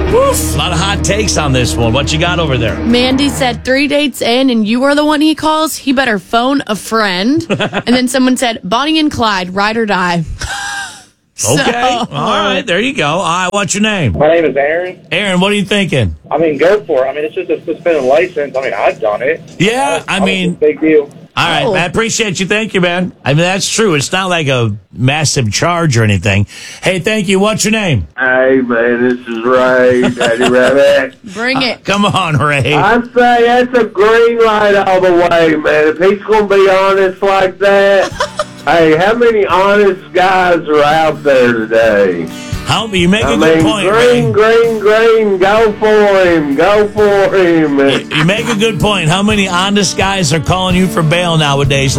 Woof. A lot of hot takes on this one. What you got over there? Mandy said 3 dates in and you are the one he calls. He better phone a friend. And then someone said Bonnie and Clyde, ride or die. Okay. All right. There you go. All right. What's your name? My name is Aaron. Aaron, what are you thinking? I mean, go for it. I mean, it's just a suspended license. I mean, I've done it. Yeah. I mean, big deal. All right. I appreciate you. Thank you, man. I mean, that's true. It's not like a massive charge or anything. Hey, thank you. What's your name? Hey, man, this is Ray, Daddy Rabbit. Bring it. Come on, Ray. I say that's a green light all the way, man. If he's going to be honest like that, hey, how many honest guys are out there today? You make a good point, green, Ray. go for him, go for him. You make a good point. How many honest guys are calling you for bail nowadays?